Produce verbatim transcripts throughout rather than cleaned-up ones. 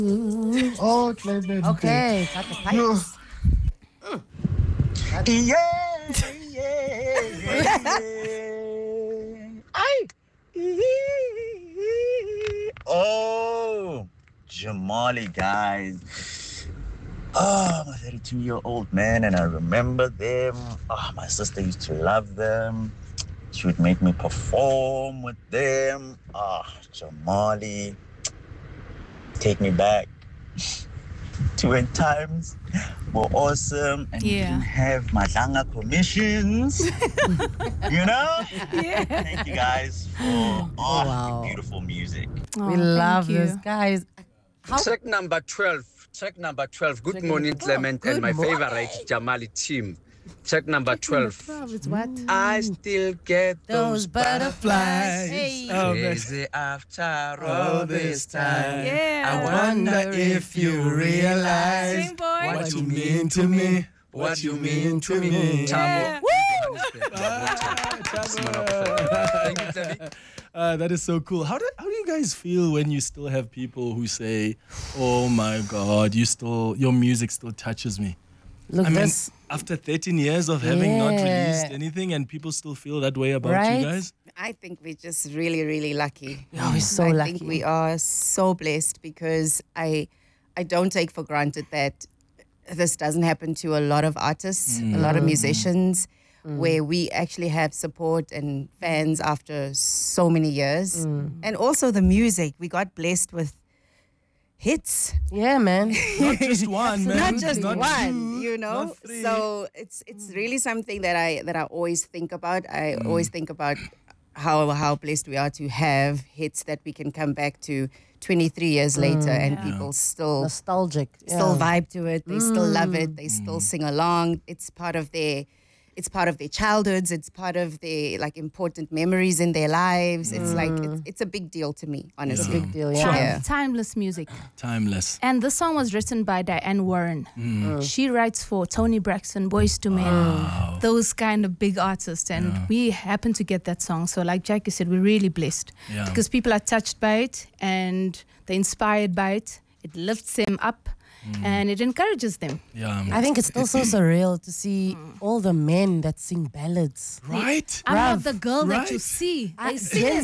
Oh, Clement. Okay, got the pipes. Yeah, yeah, yeah, yeah. Ay. Oh, Jamali, guys. Oh, I'm a thirty-two-year-old man, and I remember them. Oh, my sister used to love them. She would make me perform with them. Ah, oh, Jamali, take me back to when times were awesome and you Yeah. didn't have Madanga commissions. You know? Yeah. Thank you guys for oh, Wow. the beautiful music. Oh, We thank love you. this, guys. How? Track number twelve. Track number twelve. Good Track morning, number twelve. Clement, Good and my morning. favorite Jamali team. Track number Track number twelve. twelve is what? I still get Those those butterflies. butterflies. Hey. Oh, Crazy after all all this this time. time. Yeah. I wonder if you realize Sing, boy. what you mean to me. What you mean to me. Yeah. Thank you, Tlhabi. Uh, that is so cool. How do how do you guys feel when you still have people who say, "Oh my God, you still your music still touches me"? Look, I mean, this. after thirteen years of having not Yeah. released anything, and people still feel that way about Right? you guys. I think we're just really, really lucky. Oh, we're so I lucky. think we are so blessed because I, I don't take for granted that this doesn't happen to a lot of artists, a lot of musicians, where we actually have support and fans after so many years, and also the music. We got blessed with hits. Yeah, man. Not just one, man. Not just Not one, two, you know. not three. So it's it's really something that I that I always think about. I always think about how how blessed we are to have hits that we can come back to twenty-three years later and people still Nostalgic. still yeah. vibe to it. They still love it. They still sing along. It's part of their it's part of their childhoods. It's part of their like important memories in their lives. It's like it's, it's a big deal to me, honestly. Big deal, Time- yeah. Yeah. Timeless music. Timeless. And this song was written by Diane Warren. She writes for Tony Braxton, Boyz two Men, those kind of big artists. And we happen to get that song. So like Jackie said, we're really blessed. Yeah. Because people are touched by it and they're inspired by it. It lifts them up and it encourages them. Yeah. I think it's still so surreal to see all the men that sing ballads. Right. I'm not Bruv, the girl that you right. see. I- They sing Gen it.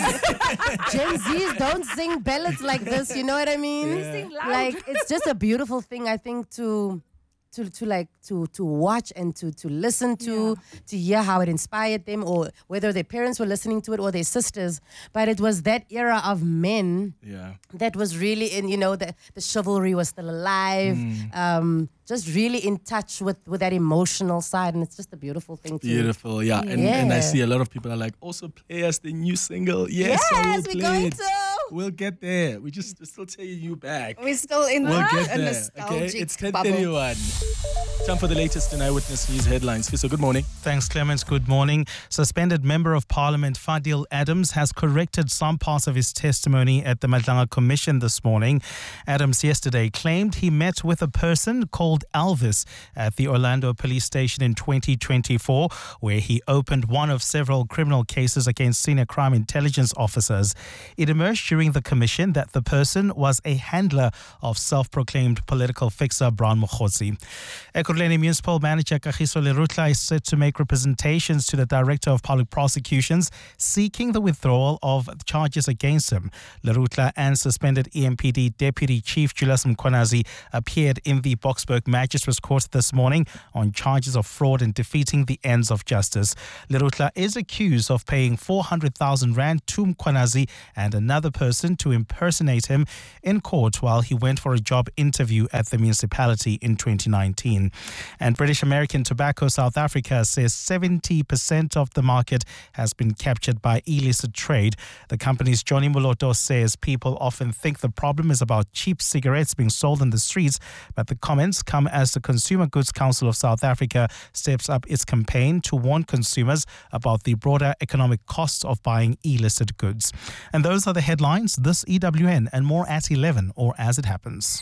Zs. Gen Zs don't sing ballads like this, you know what I mean? sing loud. Like it's just a beautiful thing, I think, to to to like to to watch and to to listen to, to hear how it inspired them, or whether their parents were listening to it or their sisters. But it was that era of men Yeah. that was really in, you know, the, the chivalry was still alive, um, just really in touch with, with that emotional side. And it's just a beautiful thing to Beautiful, yeah. And, and I Yeah. see a lot of people are like, also play us the new single. Yes, I will Yes, we're play going it. to. We'll get there. We just we're still taking you back. We're still in We'll a, get a there. nostalgic Okay, it's ten bubble. thirty-one. Time for the latest in Eyewitness News headlines. So good morning. Thanks, Clemens. Good morning. Suspended Member of Parliament Fadil Adams has corrected some parts of his testimony at the Madlanga Commission this morning. Adams yesterday claimed he met with a person called Alvis at the Orlando Police Station in twenty twenty-four, where he opened one of several criminal cases against senior crime intelligence officers. It emerged during the commission that the person was a handler of self-proclaimed political fixer Brown Mokhotsi. Ekurhuleni Municipal Manager Kagiso Lerutla is set to make representations to the Director of Public Prosecutions seeking the withdrawal of charges against him. Lerutla and suspended E M P D Deputy Chief Julius Mkhwanazi appeared in the Boksburg Magistrates Court this morning on charges of fraud and defeating the ends of justice. Lerutla is accused of paying four hundred thousand rand to Mkhwanazi and another person to impersonate him in court while he went for a job interview at the municipality in twenty nineteen. And British American Tobacco South Africa says seventy percent of the market has been captured by illicit trade. The company's Johnny Moloto says people often think the problem is about cheap cigarettes being sold in the streets, but the comments come as the Consumer Goods Council of South Africa steps up its campaign to warn consumers about the broader economic costs of buying illicit goods. And those are the headlines. This E W N and more at eleven, or as it happens.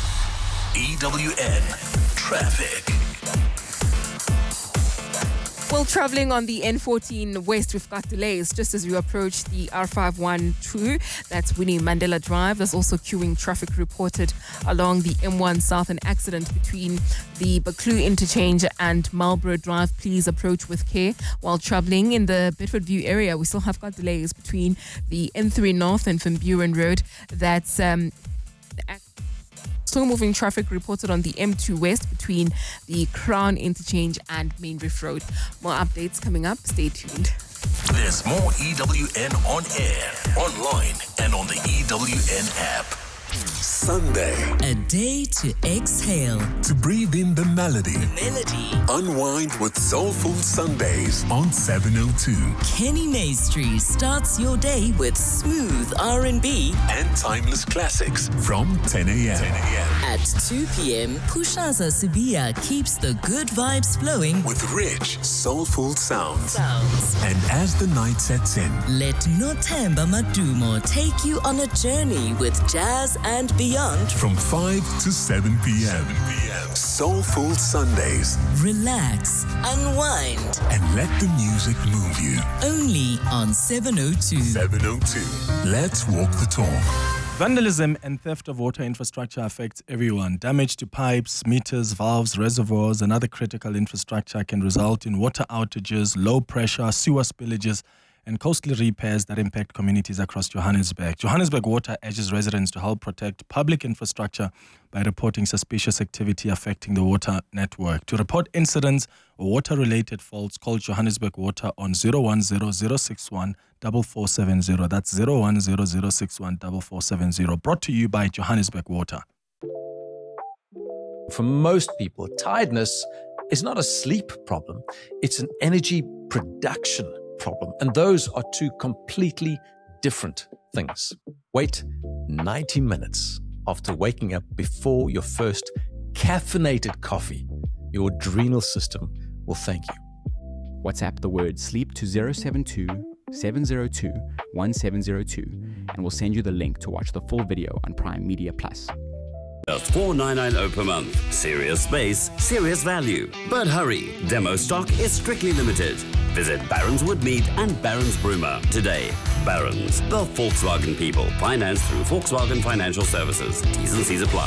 E W N Traffic. Well, traveling on the N fourteen West, we've got delays just as we approach the R five one two. That's Winnie Mandela Drive. There's also queuing traffic reported along the M one South. An accident between the Buccleuch interchange and Marlborough Drive. Please approach with care. While traveling in the Bedford View area, we still have got delays between the N three North and Van Buren Road. That's um, slow moving traffic reported on the M two West between the Crown Interchange and Main Reef Road. More updates coming up. Stay tuned. There's more E W N on air, online, and on the E W N app. Sunday. A day to exhale. To breathe in the melody. Melody. Unwind with Soulful Sundays on seven oh two. Kenny Maestri starts your day with smooth R and B and timeless classics from ten a.m. ten a.m. At two p.m., Pushaza Subia keeps the good vibes flowing with rich, soulful sounds. sounds. And as the night sets in, let Nothemba Madumo take you on a journey with jazz and beyond from five to seven p.m. Soulful Sundays. Relax, unwind, and let the music move you. Only on seven oh two. seven oh two. Let's walk the talk. Vandalism and theft of water infrastructure affects everyone. Damage to pipes, meters, valves, reservoirs, and other critical infrastructure can result in water outages, low pressure, sewer spillages, and costly repairs that impact communities across Johannesburg. Johannesburg Water urges residents to help protect public infrastructure by reporting suspicious activity affecting the water network. To report incidents or water-related faults, call Johannesburg Water on zero one zero zero six one four four seven zero. That's zero one zero zero six one four four seven zero. Brought to you by Johannesburg Water. For most people, tiredness is not a sleep problem. It's an energy production problem. And those are two completely different things. Wait ninety minutes after waking up before your first caffeinated coffee. Your adrenal system will thank you. WhatsApp the word sleep to zero seven two, seven zero two, one seven zero two and we'll send you the link to watch the full video on Prime Media Plus. Just four ninety-nine per month. Serious space, serious value. But hurry, demo stock is strictly limited. Visit Barron's Woodmead and Barron's Bruma today. Barron's, the Volkswagen people. Financed through Volkswagen Financial Services. T's and C's apply.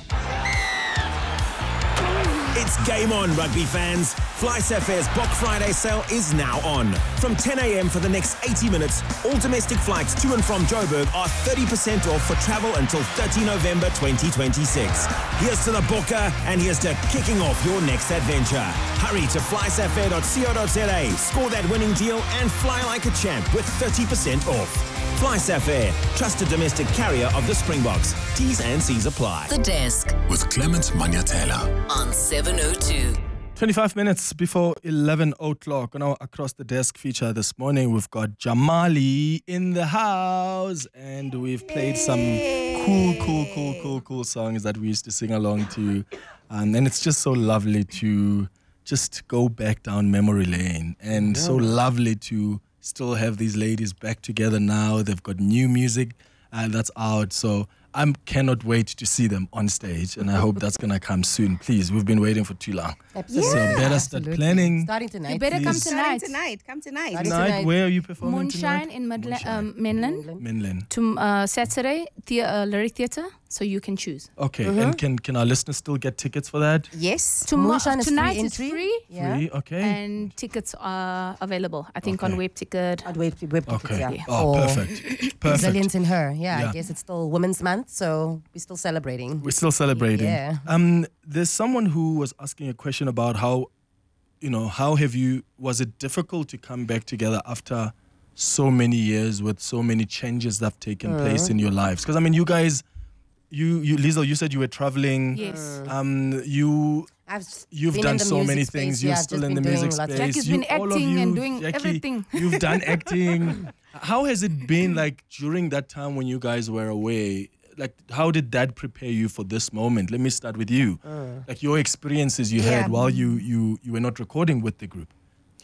It's game on, rugby fans. FlySafair's Bok Friday sale is now on. From ten a.m. for the next eighty minutes, all domestic flights to and from Joburg are thirty percent off for travel until thirtieth of November twenty twenty-six. Here's to the booker and here's to kicking off your next adventure. Hurry to fly safair dot co dot za, score that winning deal and fly like a champ with thirty percent off. FlySafair, trusted domestic carrier of the Springboks. T's and C's apply. The Desk with Clement Manyatela on seven oh two. twenty-five minutes before eleven o'clock on our Across the Desk feature this morning, we've got Jamali in the house, and we've played some cool, cool, cool, cool, cool songs that we used to sing along to. Um, and it's just so lovely to just go back down memory lane, and yeah. so lovely to still have these ladies back together now. They've got new music uh, that's out, so I cannot wait to see them on stage, and I hope that's going to come soon. Please, we've been waiting for too long. Absolutely. So better Absolutely. start planning. Starting tonight. You better please. come Starting tonight. tonight. Come tonight. Starting Tonight, tonight. where are you performing Moonshine tonight? in Madla- Moonshine. um, Menlyn. Menlyn. To uh, Saturday, the uh, Lyric Theatre, so you can choose. Okay, Mm-hmm. and can can our listeners still get tickets for that? Yes. Tomorrow, Moonshine is free tonight is entry. free, Yeah. Free, okay. and tickets are available. I think on Okay. Web Ticket. I'd wait, wait, Okay. yeah. Oh, Or perfect. Perfect. Resilience in Her. Yeah, Yeah. I guess it's still Women's Month, so we're still celebrating. We're still celebrating. Yeah. Um, there's someone who was asking a question about how, you know, how have you, was it difficult to come back together after so many years with so many changes that have taken Uh. place in your lives? Because, I mean, you guys, you, you, Liesl, you said you were traveling. Yes. Um, you, I've s- you've been done in the so music many space, things. yeah, You're I've still just in the been music doing lots of- space. Jackie's You- been all of acting you, and doing Jackie, everything. You've done acting. How has it been like during that time when you guys were away? Like, how did that prepare you for this moment? Let me start with you. Like your experiences you Yeah. had while you, you, you were not recording with the group.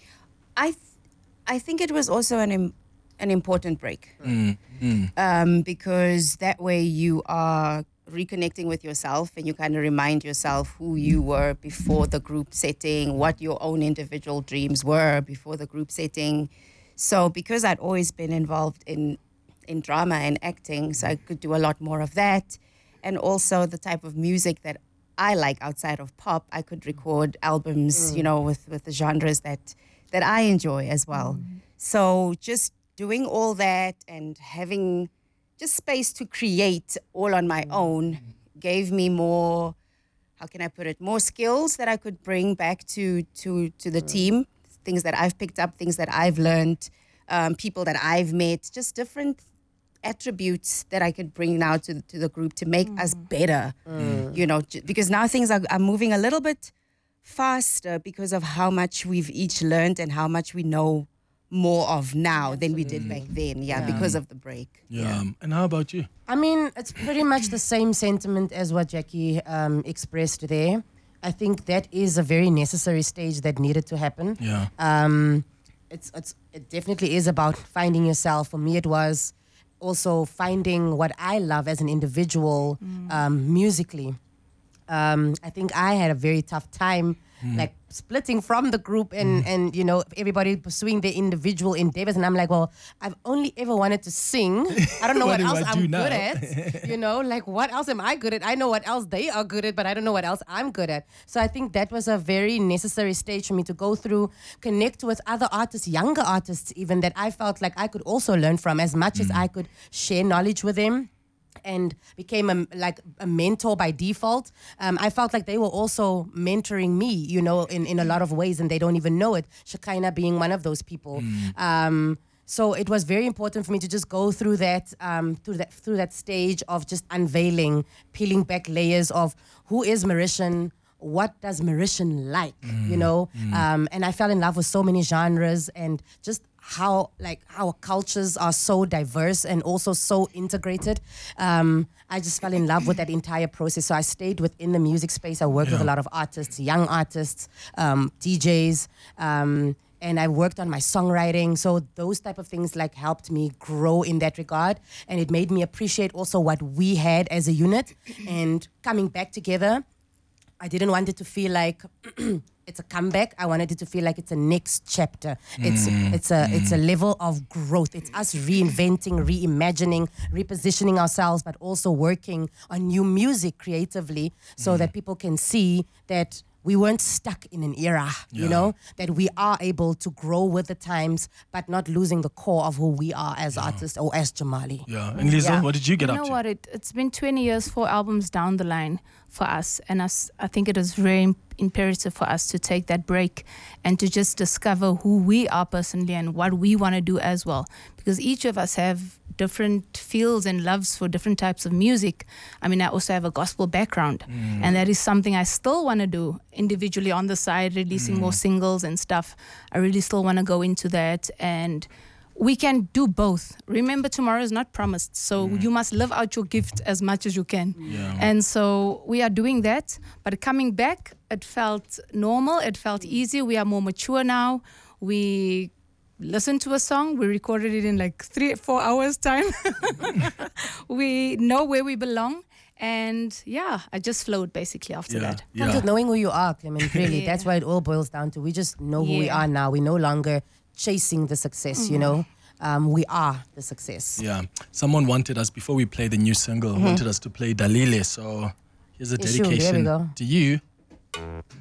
I, th- I think it was also an im- an important break Mm, mm. um, because that way you are reconnecting with yourself, and you kind of remind yourself who you were before the group setting, what your own individual dreams were before the group setting. So because I'd always been involved in in drama and acting, so I could do a lot more of that. And also the type of music that I like outside of pop, I could record albums, Mm. you know, with, with the genres that, that I enjoy as well. Mm. So just doing all that and having just space to create all on my own gave me more, how can I put it, more skills that I could bring back to, to, to the team, things that I've picked up, things that I've learned, um, people that I've met, just different attributes that I could bring now to, to the group to make us better, Mm. you know, j- because now things are, are moving a little bit faster because of how much we've each learned and how much we know more of now than we did back then, yeah, Yeah. because of the break. Yeah. Um, and how about you? I mean, it's pretty much the same sentiment as what Jackie um, expressed there. I think that is a very necessary stage that needed to happen. Yeah. Um, it's it's it definitely is about finding yourself. For me, it was also finding what I love as an individual um, musically. Um, I think I had a very tough time, Mm. like splitting from the group and, and you know, everybody pursuing their individual endeavors. And I'm like, well, I've only ever wanted to sing. I don't know What what, do else I do I'm now? good at. You know, like what else am I good at? I know what else they are good at, but I don't know what else I'm good at. So I think that was a very necessary stage for me to go through, connect with other artists, younger artists even, that I felt like I could also learn from as much as I could share knowledge with them. And became a, like a mentor by default. Um, I felt like they were also mentoring me, you know, in, in a lot of ways, and they don't even know it. Shekinah being one of those people. Um, so it was very important for me to just go through that, um, through that, through that stage of just unveiling, peeling back layers of who is Mauritian. What does Mauritian like, you know? Um, and I fell in love with so many genres and just how like our cultures are so diverse and also so integrated. Um, I just fell in love with that entire process. So I stayed within the music space. I worked with a lot of artists, young artists, um, D Js, um, and I worked on my songwriting. So those type of things like helped me grow in that regard. And it made me appreciate also what we had as a unit and coming back together. I didn't want it to feel like it's a comeback. I wanted it to feel like it's a next chapter. It's Mm, it's a mm. it's a level of growth. It's us reinventing, reimagining, repositioning ourselves, but also working on new music creatively so that people can see that we weren't stuck in an era, you Yeah. know, that we are able to grow with the times, but not losing the core of who we are as artists or as Jamali. Yeah. And Liesl, what did you get you up know to? what? It, it's been twenty years, four albums down the line for us. And us, I think it is very im- imperative for us to take that break and to just discover who we are personally and what we want to do as well. Because each of us have different feels and loves for different types of music. I mean, I also have a gospel background. Mm. And that is something I still want to do individually on the side, releasing more singles and stuff. I really still want to go into that. And we can do both. Remember, tomorrow is not promised. So you must live out your gift as much as you can. Yeah. And so we are doing that. But coming back, it felt normal. It felt easy. We are more mature now. We listened to a song. We recorded it in like three, four hours time. We know where we belong. And yeah, I just flowed basically after Yeah. that. Comes with knowing who you are, Clement, really. Yeah. That's what it all boils down to. We just know who we Yeah. are now. We're no longer chasing the success, you Mhm. know. Um, we are the success. Yeah. Someone wanted us, before we play the new single, Mhm. wanted us to play Dalile. So here's a Yeah, sure, there we dedication go. to you.